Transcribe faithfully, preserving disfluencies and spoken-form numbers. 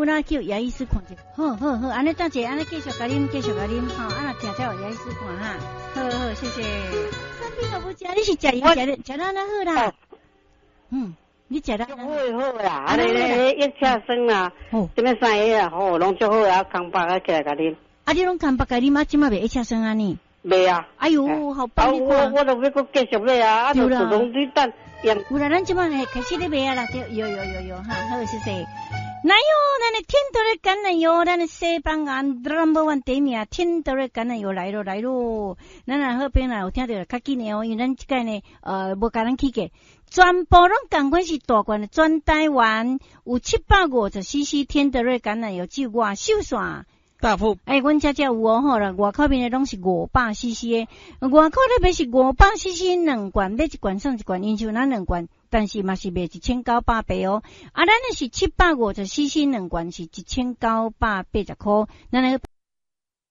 有哪叫牙医师看者？好好好，安尼大姐，安尼继续甲啉，继续甲啉，吼，啊那听才有牙医师看哈。好好，谢谢。三饼都不食，你是食药食的，食得那好啦。嗯，你食得。好好啦，啊你咧一车生啦，什么生意啊，好，拢足好啊，康巴啊起来甲啉。 啊，你拢康巴甲啉啊，即马袂一车生啊你？ 袂啊。 哎呦，好棒！ 我我都要搁继续买啊，啊就自动对等。 有啦，咱即马开始咧卖啊啦，有有有有哈，好谢谢。哪有咱的天德的橄榄油，咱的西班牙 number one 第一名，天德的橄榄油来咯来咯。咱若好朋友有听到较紧的哦，因为咱即个呢，呃，无甲咱起价，全部拢共款是大罐的，全台湾有七百五十 C C 天德的橄榄油，只有外手线。 大富， 哎，阮遮遮有哦吼啦，外口边的拢是五百 C C 的，外口那边是五百 C C 两罐，买一罐送一罐，因像咱两罐，但是嘛是卖一千九百八哦。啊，咱的是七百五十 C C 两罐是一千九百八十块，咱那个。